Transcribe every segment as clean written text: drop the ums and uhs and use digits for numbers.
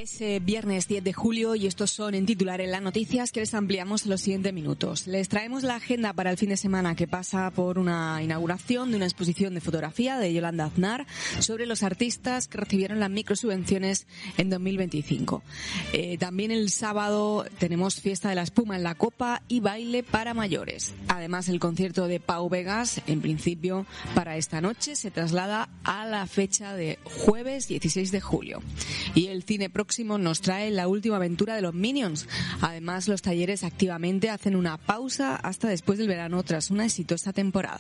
Es viernes 10 de julio y estos son en titulares las noticias que les ampliamos en los siguientes minutos. Les traemos la agenda para el fin de semana que pasa por una inauguración de una exposición de fotografía de Yolanda Aznar sobre los artistas que recibieron las microsubvenciones en 2025. También el sábado tenemos fiesta de la espuma en la copa y baile para mayores. Además, el concierto de Pau Vegas, en principio para esta noche, se traslada a la fecha de jueves 16 de julio. Y el cine próximo nos trae la última aventura de los Minions. Además, los talleres activamente hacen una pausa hasta después del verano tras una exitosa temporada.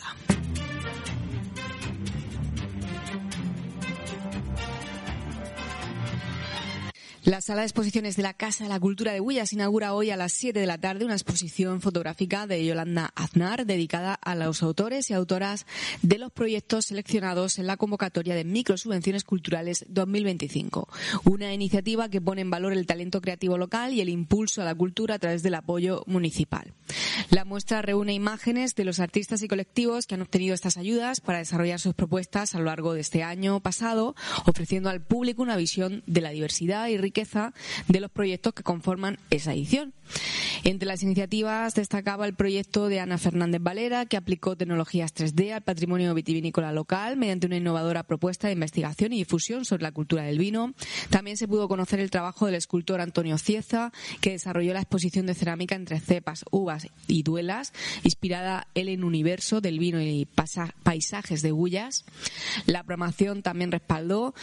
La sala de exposiciones de la Casa de la Cultura de Bullas inaugura hoy a las 7 de la tarde una exposición fotográfica de Yolanda Aznar dedicada a los autores y autoras de los proyectos seleccionados en la convocatoria de microsubvenciones culturales 2025. Una iniciativa que pone en valor el talento creativo local y el impulso a la cultura a través del apoyo municipal. La muestra reúne imágenes de los artistas y colectivos que han obtenido estas ayudas para desarrollar sus propuestas a lo largo de este año pasado, ofreciendo al público una visión de la diversidad y riqueza de los proyectos que conforman esa edición. Entre las iniciativas destacaba el proyecto de Ana Fernández Valera, que aplicó tecnologías 3D al patrimonio vitivinícola local mediante una innovadora propuesta de investigación y difusión sobre la cultura del vino. También se pudo conocer el trabajo del escultor Antonio Cieza, que desarrolló la exposición de cerámica entre cepas, uvas y duelas, inspirada en el universo del vino y paisajes de Bullas. La programación también respaldó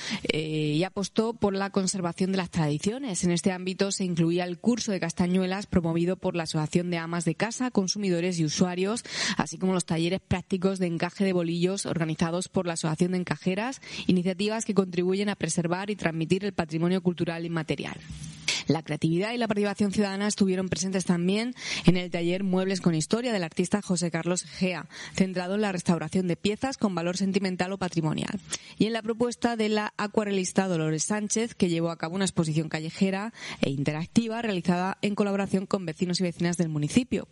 y apostó por la conservación de las tradiciones. En este ámbito se incluía el curso de castañuelas promovido por la Asociación de Amas de Casa, Consumidores y Usuarios, así como los talleres prácticos de encaje de bolillos organizados por la Asociación de Encajeras, iniciativas que contribuyen a preservar y transmitir el patrimonio cultural inmaterial. La creatividad y la participación ciudadana estuvieron presentes también en el taller Muebles con Historia del artista José Carlos Gea, centrado en la restauración de piezas con valor sentimental o patrimonial, y en la propuesta de la acuarelista Dolores Sánchez, que llevó a cabo una exposición callejera e interactiva realizada en colaboración con vecinos y vecinas del municipio.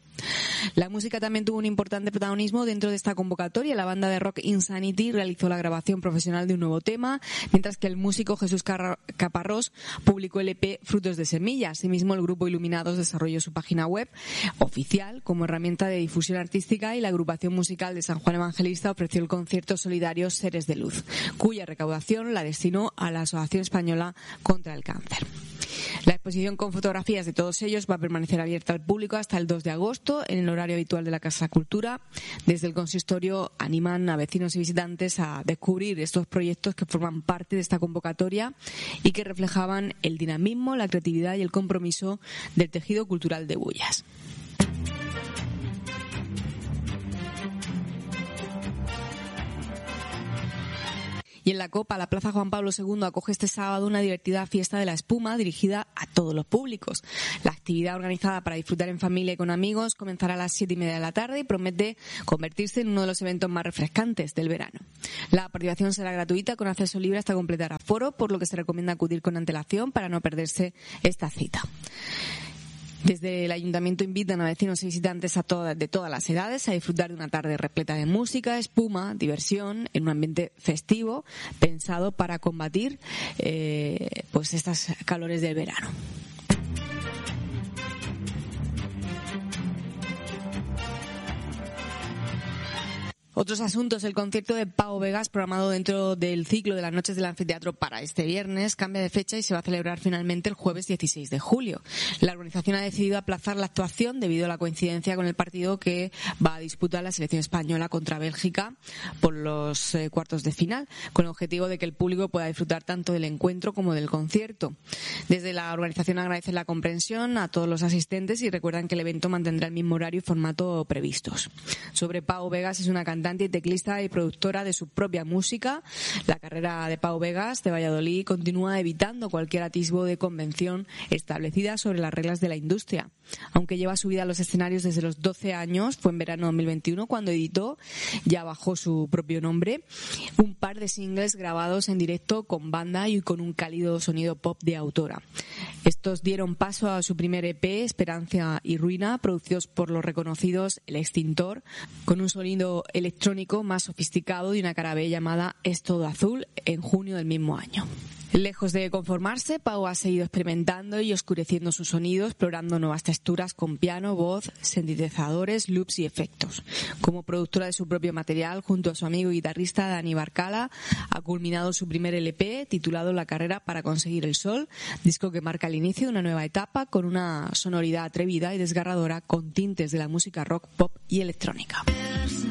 La música también tuvo un importante protagonismo dentro de esta convocatoria. La banda de rock Insanity realizó la grabación profesional de un nuevo tema, mientras que el músico Jesús Caparrós publicó el EP Frutos de Semilla. Asimismo, el grupo Iluminados desarrolló su página web oficial como herramienta de difusión artística y la agrupación musical de San Juan Evangelista ofreció el concierto solidario Seres de Luz, cuya recaudación la destinó a la Asociación Española contra el Cáncer. La exposición con fotografías de todos ellos va a permanecer abierta al público hasta el 2 de agosto en el horario habitual de la Casa Cultura. Desde el consistorio animan a vecinos y visitantes a descubrir estos proyectos que forman parte de esta convocatoria y que reflejaban el dinamismo, la creatividad y el compromiso del tejido cultural de Bullas. Y en la Copa, la Plaza Juan Pablo II acoge este sábado una divertida fiesta de la espuma dirigida a todos los públicos. La actividad, organizada para disfrutar en familia y con amigos, comenzará a las 7:30 de la tarde y promete convertirse en uno de los eventos más refrescantes del verano. La participación será gratuita con acceso libre hasta completar aforo, por lo que se recomienda acudir con antelación para no perderse esta cita. Desde el Ayuntamiento invitan a vecinos y visitantes de todas las edades a disfrutar de una tarde repleta de música, espuma, diversión, en un ambiente festivo pensado para combatir pues estas calores del verano. Otros asuntos. El concierto de Pau Vegas, programado dentro del ciclo de las noches del anfiteatro para este viernes, cambia de fecha y se va a celebrar finalmente el jueves 16 de julio. La organización ha decidido aplazar la actuación debido a la coincidencia con el partido que va a disputar la selección española contra Bélgica por los cuartos de final, con el objetivo de que el público pueda disfrutar tanto del encuentro como del concierto. Desde la organización agradecen la comprensión a todos los asistentes y recuerdan que el evento mantendrá el mismo horario y formato previstos. Sobre Pau Vegas, es una cantante y teclista y productora de su propia música. La carrera de Pau Vegas de Valladolid continúa evitando cualquier atisbo de convención establecida sobre las reglas de la industria. Aunque lleva su vida a los escenarios desde los 12 años, fue en verano de 2021 cuando editó, ya bajo su propio nombre, un par de singles grabados en directo con banda y con un cálido sonido pop de autora. Estos dieron paso a su primer EP, Esperanza y Ruina, producidos por los reconocidos El Extintor, con un sonido electrónico más sofisticado y una cara B llamada Es Todo Azul, en junio del mismo año. Lejos de conformarse, Pau ha seguido experimentando y oscureciendo su sonido, explorando nuevas texturas con piano, voz, sintetizadores, loops y efectos. Como productora de su propio material, junto a su amigo y guitarrista Dani Barcala, ha culminado su primer LP titulado La carrera para conseguir el sol, disco que marca el inicio de una nueva etapa con una sonoridad atrevida y desgarradora con tintes de la música rock, pop y electrónica.